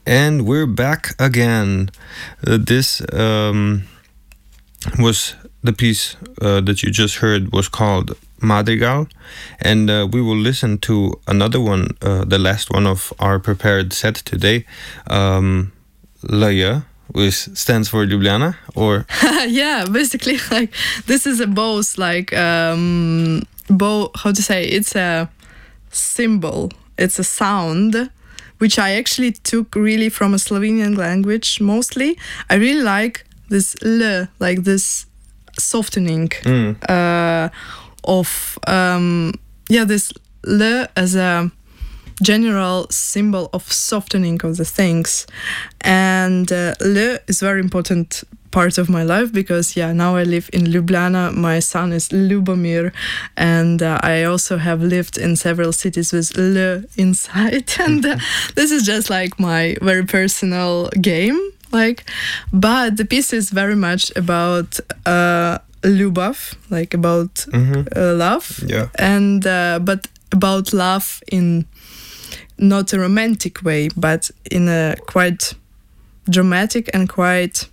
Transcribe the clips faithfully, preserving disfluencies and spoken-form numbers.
And we're back again. Uh, this um, was the piece uh, that you just heard was called Madrigal, and uh, we will listen to another one, uh, the last one of our prepared set today, um, Laya, which stands for Ljubljana, or yeah, basically, like this is a both like um, bow. How to say? It's a symbol. It's a sound, which I actually took really from a Slovenian language mostly. I really like this L, like this softening mm. uh, of, um, yeah, this L as a general symbol of softening of the things. And uh, L is very important part of my life because, yeah, now I live in Ljubljana. My son is Ljubomir, and uh, I also have lived in several cities with L inside. And uh, this is just like my very personal game. Like, but the piece is very much about uh, Ljubav, like about mm-hmm. uh, love, yeah, and uh, but about love in not a romantic way, but in a quite dramatic and quite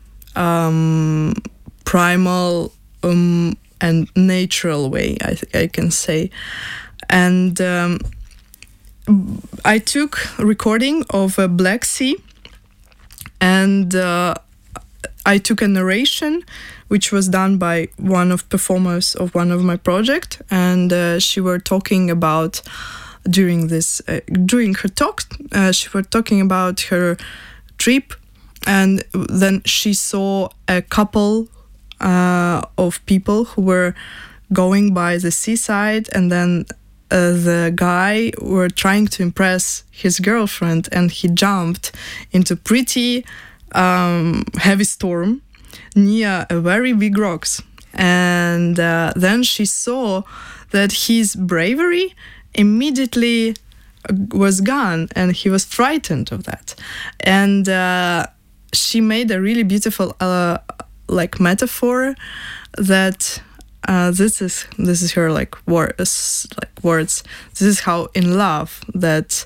um, primal um, and natural way, I th- I can say. And um, I took a recording of a Black Sea, and uh, I took a narration which was done by one of performers of one of my project, and uh, she were talking about during this uh, during her talk uh, she were talking about her trip, and then she saw a couple uh, of people who were going by the seaside, and then uh, the guy were trying to impress his girlfriend, and he jumped into pretty um, heavy storm near a very big rocks, and uh, then she saw that his bravery immediately was gone, and he was frightened of that. And uh, she made a really beautiful uh, like metaphor that uh, this is this is her like words like words. This is how in love that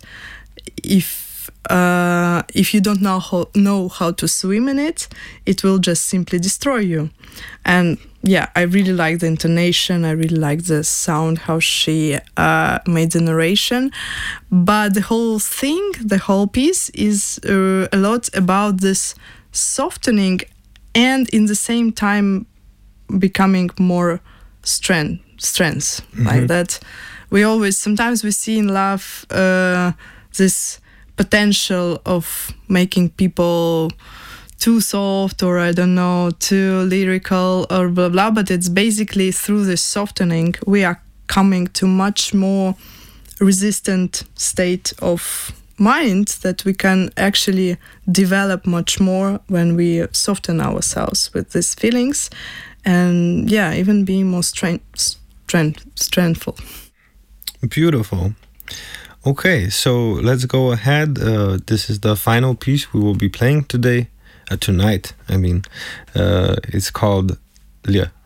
if uh, if you don't know how know how to swim in it, it will just simply destroy you. And yeah, I really like the intonation. I really like the sound, how she uh, made the narration. But the whole thing, the whole piece is uh, a lot about this softening and in the same time becoming more strength, strength mm-hmm. like that. We always, sometimes we see in love uh, this potential of making people too soft, or I don't know, too lyrical, or blah blah, but it's basically through this softening we are coming to much more resistant state of mind that we can actually develop much more when we soften ourselves with these feelings, and yeah, even being more strength, strength, strengthful. Beautiful. Okay, so let's go ahead. Uh, this is the final piece we will be playing today. Uh, tonight, I mean, uh, it's called Lje.